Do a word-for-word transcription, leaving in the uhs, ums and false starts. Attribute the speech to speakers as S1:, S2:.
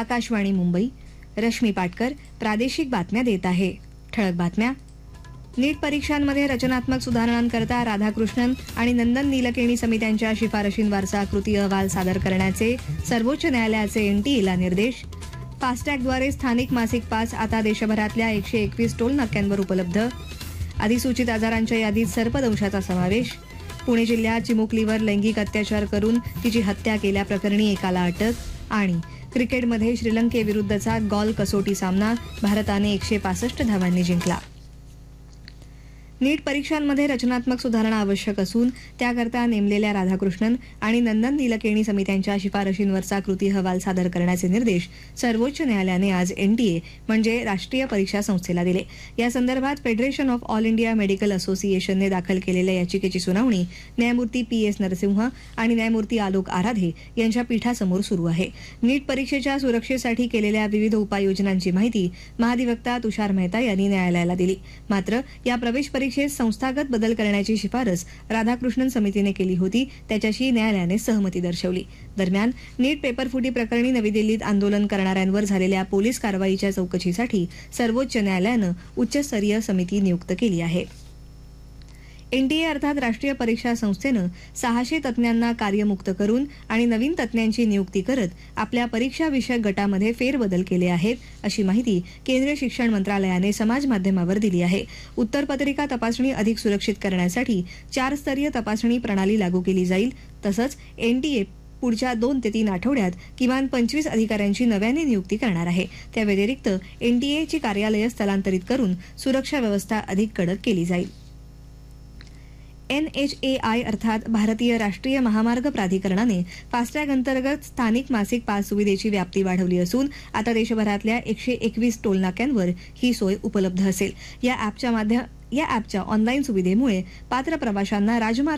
S1: आकाशवाणी मुंबई. रश्मी पाटकर प्रादेशिक बातम्या देत आहे. ठळक बातम्या. नीट परीक्षांमध्ये रचनात्मक सुधारणांकरता राधाकृष्णन आणि नंदन नीलकेणी समित्यांच्या शिफारशींवरचा कृती अहवाल सादर करण्याचे सर्वोच्च न्यायालयाचे एनटीएला निर्देश. फास्टॅगद्वारे स्थानिक मासिक पास आता देशभरातल्या एकशे एकवीस टोल नाक्यांवर उपलब्ध. अधिसूचित आजारांच्या यादीत सर्पदंशाचा समावेश. पुणे जिल्ह्यात चिमुकलीवर लैंगिक अत्याचार करून तिची हत्या केल्याप्रकरणी एकाला अटक. आणि क्रिकेटमध्ये श्रीलंकेविरुद्धचा गॉल कसोटी सामना भारताने एकशे पासष्ट धावांनी जिंकला. नीट परीक्षांमध्ये रचनात्मक सुधारणा आवश्यक असून त्याकरता नेमलेल्या राधाकृष्णन आणि नंदन नीलकेणी समित्यांच्या शिफारशींवरचा कृती अहवाल सादर करण्याचे निर्देश सर्वोच्च न्यायालयाने आज एनटीए म्हणजे राष्ट्रीय परीक्षा संस्थेला दिले. या संदर्भात federation of all India medical असोसिएशनने दाखल केलेल्या याचिकेची सुनावणी न्यायमूर्ती पी एस नरसिंह आणि न्यायमूर्ती आलोक आराधे यांच्या पीठासमोर सुरू आहे. नीट परीक्षेच्या सुरक्षेसाठी केलेल्या विविध उपाययोजनांची माहिती महाधिवक्ता तुषार मेहता यांनी न्यायालयाला दिली. मात्र या प्रवेश परीक्षेत संस्थागत बदल करण्याची शिफारस राधाकृष्णन समितीने केली होती, त्याच्याशी न्यायालयाने सहमती दर्शवली. दरम्यान नीट पेपरफुटी प्रकरणी नवी दिल्लीत आंदोलन करणाऱ्यांवर झालेल्या पोलीस कारवाईच्या चौकशीसाठी सर्वोच्च न्यायालयानं उच्चस्तरीय समिती नियुक्त केली आहे. एनटीए अर्थात राष्ट्रीय परीक्षा संस्थेनं सहाशे तज्ज्ञांना कार्यमुक्त करून आणि नवीन तज्ज्ञांची नियुक्ती करत आपल्या परीक्षा विषयक गटामध्ये फेरबदल केले आहेत, अशी माहिती केंद्रीय शिक्षण मंत्रालयाने समाज माध्यमावर दिली आहे. उत्तरपत्रिका तपासणी अधिक सुरक्षित करण्यासाठी चार स्तरीय तपासणी प्रणाली लागू केली जाईल. तसंच एनटीए पुढच्या दोन ते तीन आठवड्यात किमान पंचवीस अधिकाऱ्यांची नव्याने नियुक्ती करणार आहे. त्या व्यतिरिक्त एनटीएची कार्यालयं स्थलांतरित करून सुरक्षा व्यवस्था अधिक कडक केली जाईल. एनएचएआय अर्थात भारतीय राष्ट्रीय महामार्ग प्राधिकरणाने फास्टॅग अंतर्गत स्थानिक मासिक पास सुविधेची व्याप्ती वाढवली असून आता देशभरातल्या एकशे एकवीस टोल नाक्यांवर ही सोय उपलब्ध असेल. या ॲपच्या माध्यम या ॲपच्या ऑनलाईन सुविधेमुळे पात्र प्रवाशांना राजमार्ग